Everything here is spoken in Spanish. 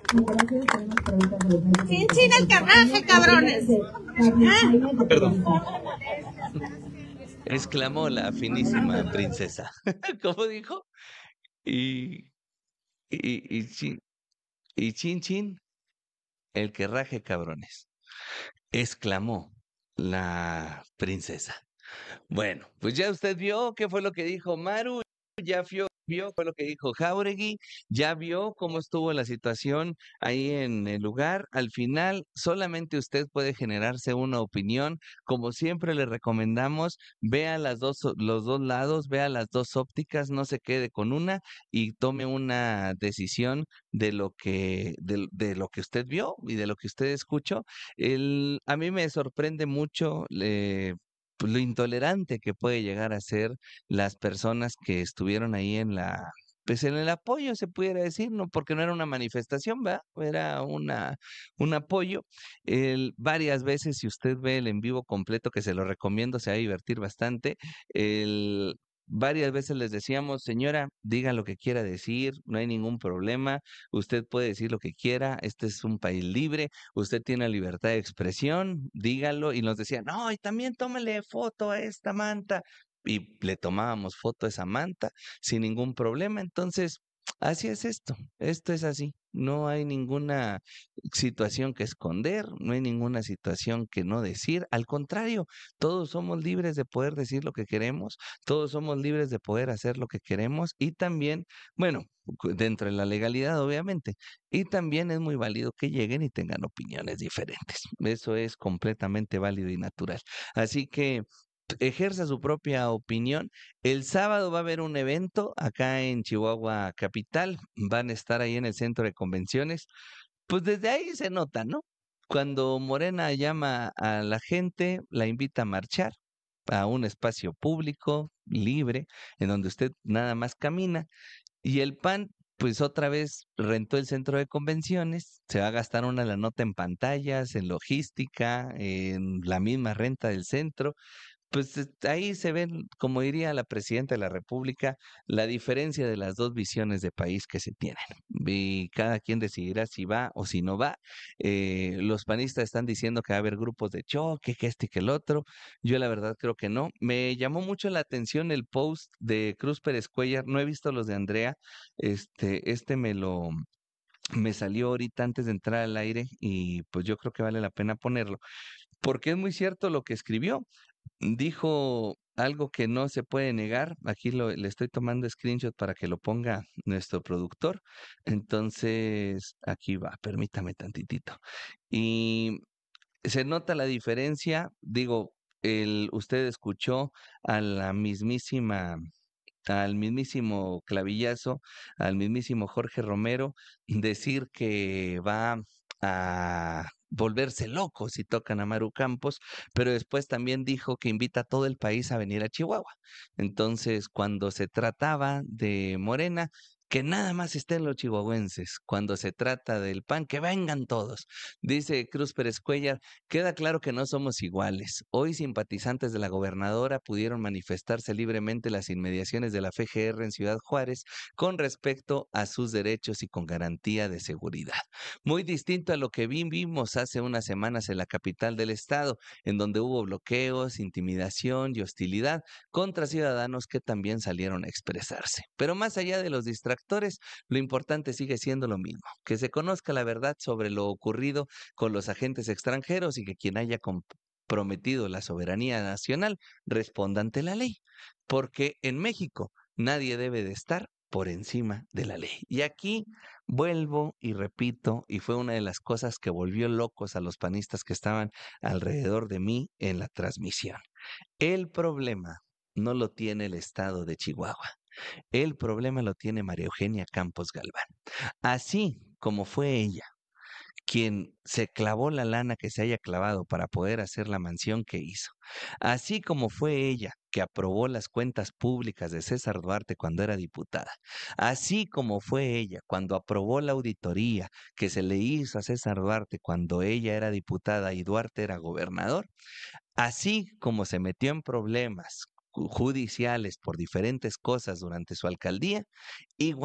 Sin Chin el carnaje, cabrones. Perdón. Exclamó la finísima princesa. ¿Cómo dijo? Y, y chin, y chin chin, el que raje cabrones. Exclamó la princesa. Bueno, pues ya usted vio qué fue lo que dijo Maru, ya vio fue lo que dijo Jáuregui, ya vio cómo estuvo la situación ahí en el lugar. Al final, solamente usted puede generarse una opinión. Como siempre le recomendamos, vea los dos lados, vea las dos ópticas, no se quede con una y tome una decisión de lo que usted vio y de lo que usted escuchó. A mí me sorprende mucho pues, lo intolerante que puede llegar a ser las personas que estuvieron ahí pues en el apoyo, se pudiera decir, ¿no? Porque no era una manifestación, ¿verdad? Era un apoyo. Varias veces, si usted ve el en vivo completo, que se lo recomiendo, se va a divertir bastante, el, varias veces les decíamos, señora, diga lo que quiera decir, no hay ningún problema, usted puede decir lo que quiera, este es un país libre, usted tiene libertad de expresión, dígalo, y nos decían, no, y también tómale foto a esta manta, y le tomábamos foto a esa manta sin ningún problema. Entonces, así es esto es así. No hay ninguna situación que esconder, no hay ninguna situación que no decir. Al contrario, todos somos libres de poder decir lo que queremos, todos somos libres de poder hacer lo que queremos y también, bueno, dentro de la legalidad, obviamente. Y también es muy válido que lleguen y tengan opiniones diferentes. Eso es completamente válido y natural. Así que ejerza su propia opinión. El sábado va a haber un evento acá en Chihuahua Capital. Van a estar ahí en el centro de convenciones. Pues desde ahí se nota, ¿no? Cuando Morena llama a la gente, la invita a marchar a un espacio público, libre, en donde usted nada más camina y el PAN, pues otra vez rentó el centro de convenciones, se va a gastar una la nota en pantallas, en logística, en la misma renta del centro. Pues ahí se ven, como diría la presidenta de la República, la diferencia de las dos visiones de país que se tienen. Y cada quien decidirá si va o si no va. Los panistas están diciendo que va a haber grupos de choque, que este y que el otro. Yo la verdad creo que no. Me llamó mucho la atención el post de Cruz Pérez Cuellar. No he visto los de Andrea. Este me salió ahorita antes de entrar al aire y pues yo creo que vale la pena ponerlo, porque es muy cierto lo que escribió. Dijo algo que no se puede negar. Aquí le estoy tomando screenshot para que lo ponga nuestro productor. Entonces, aquí va, permítame tantitito. Y se nota la diferencia. Digo, usted escuchó a la mismísima al mismísimo Clavillazo, al mismísimo Jorge Romero, decir que va a volverse loco si tocan a Maru Campos, pero después también dijo que invita a todo el país a venir a Chihuahua. Entonces, cuando se trataba de Morena, que nada más estén los chihuahuenses. Cuando se trata del PAN, que vengan todos. Dice Cruz Pérez Cuellar, queda claro que no somos iguales. Hoy simpatizantes de la gobernadora pudieron manifestarse libremente en las inmediaciones de la FGR en Ciudad Juárez con respecto a sus derechos y con garantía de seguridad. Muy distinto a lo que vimos hace unas semanas en la capital del estado, en donde hubo bloqueos, intimidación y hostilidad contra ciudadanos que también salieron a expresarse. Pero más allá de los distractores, lo importante sigue siendo lo mismo, que se conozca la verdad sobre lo ocurrido con los agentes extranjeros y que quien haya comprometido la soberanía nacional responda ante la ley, porque en México nadie debe de estar por encima de la ley. Y aquí vuelvo y repito, y fue una de las cosas que volvió locos a los panistas que estaban alrededor de mí en la transmisión. El problema no lo tiene el estado de Chihuahua. El problema lo tiene María Eugenia Campos Galván. Así como fue ella quien se clavó la lana que se haya clavado para poder hacer la mansión que hizo, así como fue ella que aprobó las cuentas públicas de César Duarte cuando era diputada, así como fue ella cuando aprobó la auditoría que se le hizo a César Duarte cuando ella era diputada y Duarte era gobernador, así como se metió en problemas judiciales por diferentes cosas durante su alcaldía, igual